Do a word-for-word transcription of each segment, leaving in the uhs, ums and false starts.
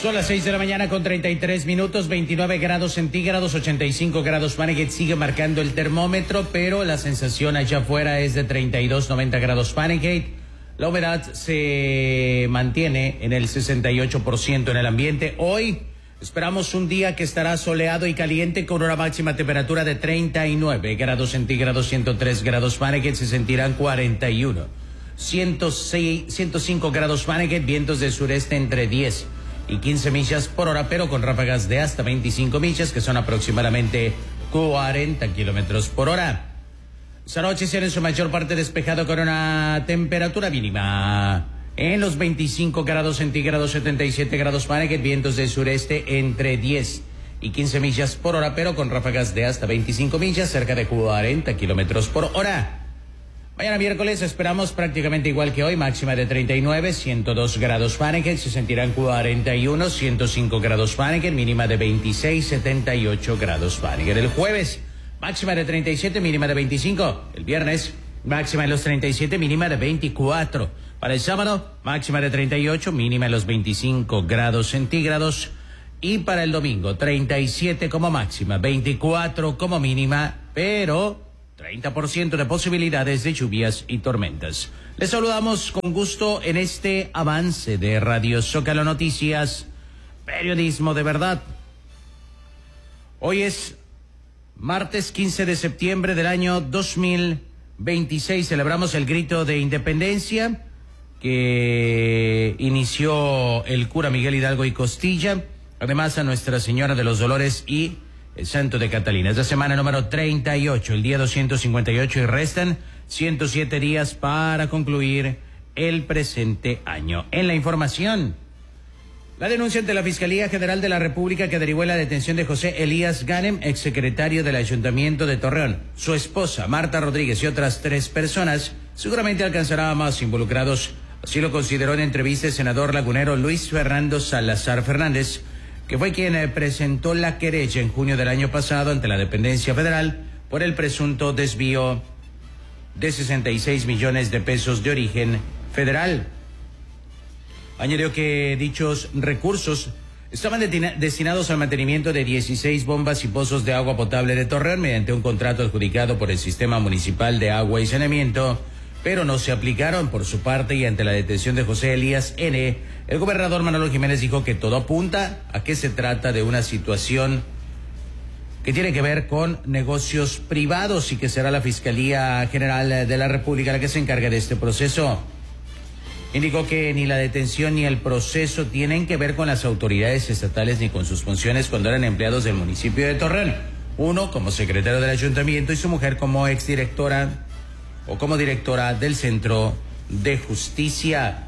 Son las seis de la mañana con treinta y tres minutos, veintinueve grados centígrados, ochenta y cinco grados Fahrenheit. Sigue marcando el termómetro, pero la sensación allá afuera es de treinta y dos, noventa grados Fahrenheit. La humedad se mantiene en el sesenta y ocho por ciento en el ambiente. Hoy esperamos un día que estará soleado y caliente con una máxima temperatura de treinta y nueve grados centígrados, ciento tres grados Fahrenheit. Se sentirán cuarenta y uno. ciento seis, ciento cinco grados Fahrenheit, vientos del sureste entre diez y quince millas por hora, pero con ráfagas de hasta veinticinco millas, que son aproximadamente cuarenta kilómetros por hora. Esta noche será en su mayor parte despejado con una temperatura mínima en los veinticinco grados centígrados, setenta y siete grados Fahrenheit, vientos del sureste entre diez y quince millas por hora, pero con ráfagas de hasta veinticinco millas, cerca de cuarenta kilómetros por hora. Mañana miércoles esperamos prácticamente igual que hoy, máxima de treinta y nueve, ciento dos grados Fahrenheit, se sentirán cuarenta y uno, ciento cinco grados Fahrenheit, mínima de veintiséis, setenta y ocho grados Fahrenheit. El jueves, máxima de treinta y siete, mínima de veinticinco. El viernes, máxima en los treinta y siete, mínima de veinticuatro. Para el sábado, máxima de treinta y ocho, mínima en los veinticinco grados centígrados. Y para el domingo, treinta y siete como máxima, veinticuatro como mínima, pero treinta por ciento de posibilidades de lluvias y tormentas. Les saludamos con gusto en este avance de Radio Zócalo Noticias, periodismo de verdad. Hoy es martes quince de septiembre del año dos mil veintiséis. Celebramos el grito de independencia que inició el cura Miguel Hidalgo y Costilla. Además, a Nuestra Señora de los Dolores y el Santo de Catalina. Es la semana número treinta y ocho, el día doscientos cincuenta y ocho, y restan ciento siete días para concluir el presente año. En la información, la denuncia ante la Fiscalía General de la República que derivó en la detención de José Elías Ganem, exsecretario del Ayuntamiento de Torreón. Su esposa, Marta Rodríguez, y otras tres personas seguramente alcanzará a más involucrados. Así lo consideró en entrevista el senador lagunero Luis Fernando Salazar Fernández, que fue quien eh, presentó la querella en junio del año pasado ante la dependencia federal por el presunto desvío de sesenta y seis millones de pesos de origen federal. Añadió que dichos recursos estaban detina- destinados al mantenimiento de dieciséis bombas y pozos de agua potable de Torreón mediante un contrato adjudicado por el Sistema Municipal de Agua y Saneamiento, pero no se aplicaron. Por su parte, y ante la detención de José Elías N., el gobernador Manolo Jiménez dijo que todo apunta a que se trata de una situación que tiene que ver con negocios privados y que será la Fiscalía General de la República la que se encargue de este proceso. Indicó que ni la detención ni el proceso tienen que ver con las autoridades estatales ni con sus funciones cuando eran empleados del municipio de Torreón. Uno como secretario del ayuntamiento y su mujer como exdirectora o como directora del Centro de Justicia.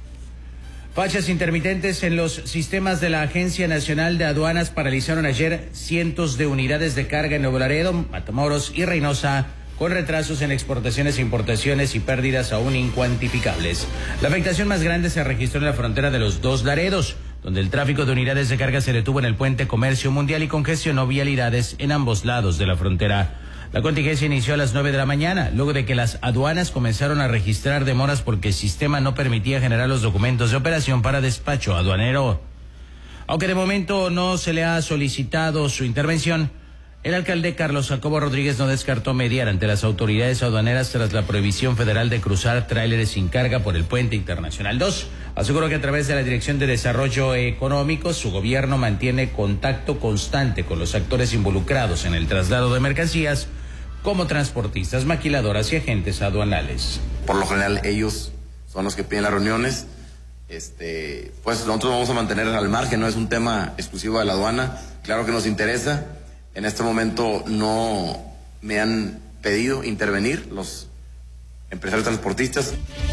Fachas intermitentes en los sistemas de la Agencia Nacional de Aduanas paralizaron ayer cientos de unidades de carga en Nuevo Laredo, Matamoros y Reynosa, con retrasos en exportaciones e importaciones y pérdidas aún incuantificables. La afectación más grande se registró en la frontera de los dos Laredos, donde el tráfico de unidades de carga se detuvo en el puente Comercio Mundial y congestionó vialidades en ambos lados de la frontera. La contingencia inició a las nueve de la mañana, luego de que las aduanas comenzaron a registrar demoras porque el sistema no permitía generar los documentos de operación para despacho aduanero. Aunque de momento no se le ha solicitado su intervención, el alcalde Carlos Jacobo Rodríguez no descartó mediar ante las autoridades aduaneras tras la prohibición federal de cruzar tráileres sin carga por el puente internacional dos. Aseguró que a través de la Dirección de Desarrollo Económico, su gobierno mantiene contacto constante con los actores involucrados en el traslado de mercancías, como transportistas, maquiladoras y agentes aduanales. Por lo general ellos son los que piden las reuniones. Este, pues nosotros vamos a mantener al margen, no es un tema exclusivo de la aduana. Claro que nos interesa. En este momento no me han pedido intervenir los empresarios transportistas.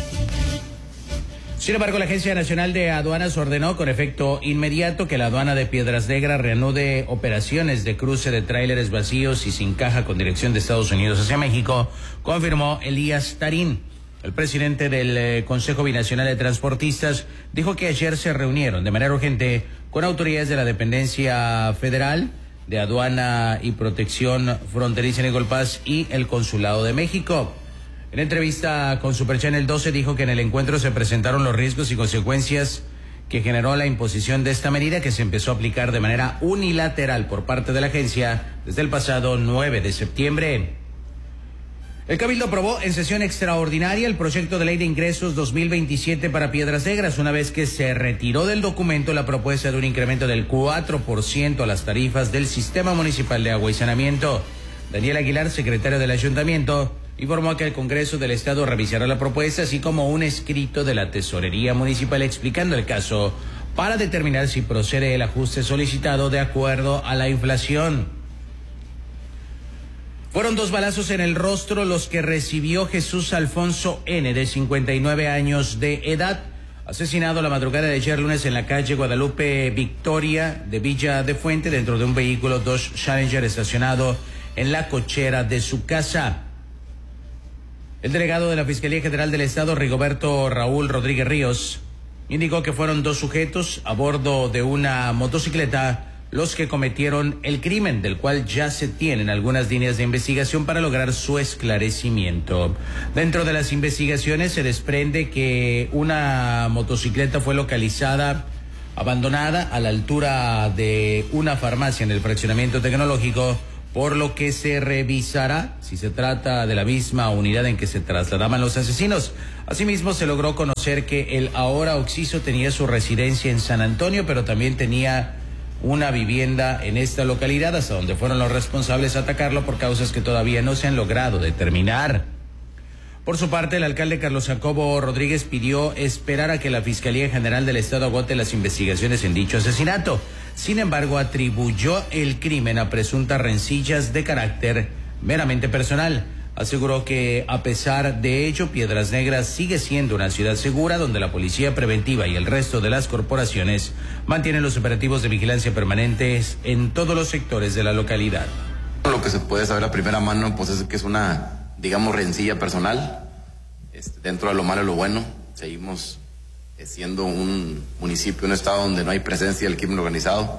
Sin embargo, la Agencia Nacional de Aduanas ordenó con efecto inmediato que la aduana de Piedras Negras reanude operaciones de cruce de tráileres vacíos y sin caja con dirección de Estados Unidos hacia México, confirmó Elías Tarín. El presidente del eh, Consejo Binacional de Transportistas dijo que ayer se reunieron de manera urgente con autoridades de la dependencia federal de Aduana y Protección Fronteriza en Nicol-Paz y el Consulado de México. En entrevista con Super Channel doce dijo que en el encuentro se presentaron los riesgos y consecuencias que generó la imposición de esta medida, que se empezó a aplicar de manera unilateral por parte de la agencia desde el pasado nueve de septiembre. El Cabildo aprobó en sesión extraordinaria el proyecto de ley de ingresos dos mil veintisiete para Piedras Negras, una vez que se retiró del documento la propuesta de un incremento del cuatro por ciento a las tarifas del Sistema Municipal de Agua y Saneamiento. Daniel Aguilar, secretario del Ayuntamiento, informó que el Congreso del Estado revisará la propuesta, así como un escrito de la Tesorería Municipal explicando el caso para determinar si procede el ajuste solicitado de acuerdo a la inflación. Fueron dos balazos en el rostro los que recibió Jesús Alfonso N., de cincuenta y nueve años de edad, asesinado la madrugada de ayer lunes en la calle Guadalupe Victoria de Villa de Fuente, dentro de un vehículo Dodge Challenger estacionado en la cochera de su casa. El delegado de la Fiscalía General del Estado, Rigoberto Raúl Rodríguez Ríos, indicó que fueron dos sujetos a bordo de una motocicleta los que cometieron el crimen, del cual ya se tienen algunas líneas de investigación para lograr su esclarecimiento. Dentro de las investigaciones se desprende que una motocicleta fue localizada abandonada a la altura de una farmacia en el fraccionamiento tecnológico, por lo que se revisará si se trata de la misma unidad en que se trasladaban los asesinos. Asimismo, se logró conocer que el ahora occiso tenía su residencia en San Antonio, pero también tenía una vivienda en esta localidad, hasta donde fueron los responsables a atacarlo por causas que todavía no se han logrado determinar. Por su parte, el alcalde Carlos Jacobo Rodríguez pidió esperar a que la Fiscalía General del Estado agote las investigaciones en dicho asesinato. Sin embargo, atribuyó el crimen a presuntas rencillas de carácter meramente personal. Aseguró que, a pesar de ello, Piedras Negras sigue siendo una ciudad segura, donde la Policía Preventiva y el resto de las corporaciones mantienen los operativos de vigilancia permanentes en todos los sectores de la localidad. Lo que se puede saber a primera mano, pues es que es una, digamos, rencilla personal. Este, dentro de lo malo y lo bueno, seguimos siendo un municipio, un estado donde no hay presencia del crimen organizado.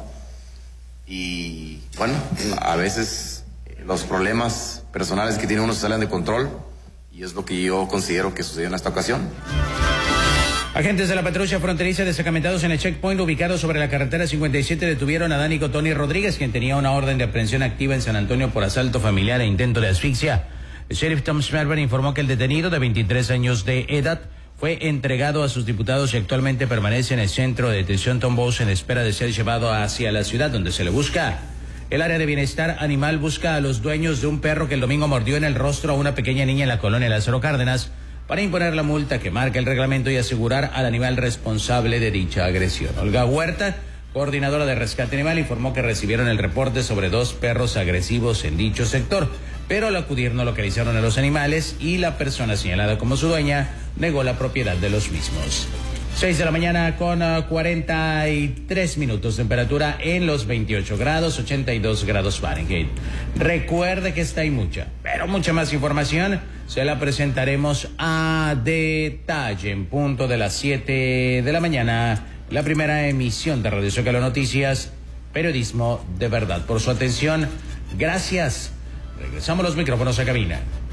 Y bueno, a veces los problemas personales que tiene uno se salen de control, y es lo que yo considero que sucedió en esta ocasión. Agentes de la patrulla fronteriza destacamentados en el checkpoint ubicado sobre la carretera cincuenta y siete detuvieron a Dani Cotoni Rodríguez, quien tenía una orden de aprehensión activa en San Antonio por asalto familiar e intento de asfixia. El sheriff Tom Schmerber informó que el detenido, de veintitrés años de edad, fue entregado a sus diputados y actualmente permanece en el centro de detención Tom Bowes en espera de ser llevado hacia la ciudad, donde se le busca. El área de bienestar animal busca a los dueños de un perro que el domingo mordió en el rostro a una pequeña niña en la colonia Lázaro Cárdenas, para imponer la multa que marca el reglamento y asegurar al animal responsable de dicha agresión. Olga Huerta, coordinadora de rescate animal, informó que recibieron el reporte sobre dos perros agresivos en dicho sector, pero al acudir no localizaron a los animales y la persona señalada como su dueña negó la propiedad de los mismos. seis de la mañana con uh, cuarenta y tres minutos, temperatura en los veintiocho grados, ochenta y dos grados Fahrenheit. Recuerde que esta y mucha, pero mucha más información se la presentaremos a detalle en punto de las siete de la mañana, la primera emisión de Radio Zócalo Noticias, periodismo de verdad. Por su atención, gracias. Regresamos los micrófonos a cabina.